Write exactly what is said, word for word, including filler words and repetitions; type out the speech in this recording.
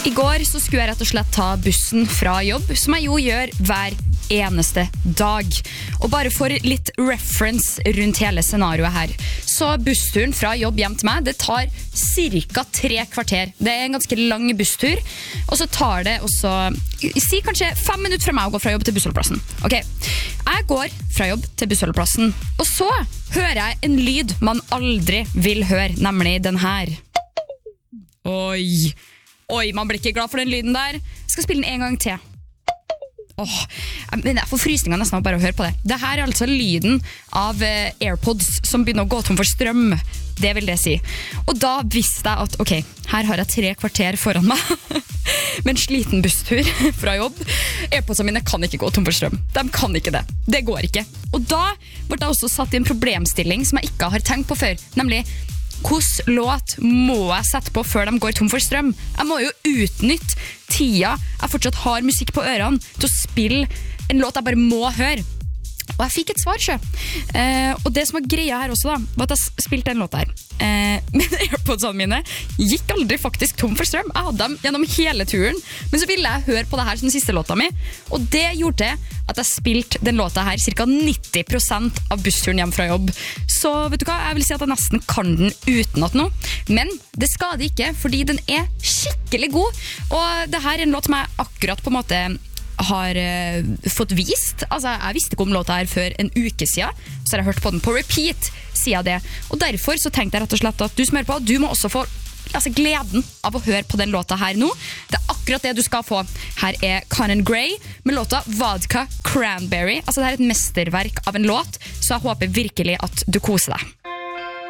I går så skulle jeg rett og slett ta bussen fra jobb, som jeg jo gjør hver eneste dag. Og bare for litt reference rundt hele scenarioet her, så bussturen fra jobb hjem til meg, det tar cirka tre kvarter. Det er en ganske lang busstur, og så tar det også, si kanskje fem minutter fra meg å gå fra jobb til bussholdeplassen. Ok, jeg går fra jobb til bussholdeplassen, og så hører jeg en lyd man aldri vil høre, nemlig den her. Oi, oi, man blir ikke glad for den lyden der. Jeg skal spille den en gang til. Åh, men jeg får frysninger nesten av bare å høre på det. Dette er altså lyden av eh, AirPods som begynner å gå tom for strøm. Det vil det si. Og da visste jeg at, ok, her har jeg tre kvarter foran meg med en sliten busstur fra jobb. AirPodsene mine kan ikke gå tom for strøm. De kan ikke det. Det går ikke. Og da ble jeg også satt i en problemstilling som jeg ikke har tenkt på før, nemlig hvordan låt må jeg sette på før de går tom for strøm? Jeg må jo utnytte tida jeg fortsatt har musikk på ørene til å spille en låt jeg bare må høre. Og jeg fikk et svar, sjø. Eh, og det som var greia her også da, var at jeg spilte en låt her. Eh, men AirPodsene mine gikk aldri faktisk tom for strøm. Jeg hadde dem gjennom hele turen, men så ville jeg høre på det her som den siste låta mi, og det gjorde det at jeg spilte den låta her cirka nitti prosent av bussturen hjem fra jobb. Så vet du hva, jeg vil si at jeg nesten kan den uten at noe, men det skader ikke, fordi den er skikkelig god, og det her er en låt som jeg akkurat på en måte har uh, fått vist. Altså, jeg visste ikke om låta her før en uke siden, så har jeg hørt på den på repeat siden det. Og derfor så tenkte jeg rett og slett at du som hører på, du må også få altså, gleden av å høre på den låta her nå. Det er akkurat det du skal få. Her er Conan Gray med låta Vodka Cranberry. Altså, det er et mesterverk av en låt, så jeg håper virkelig at du koser deg.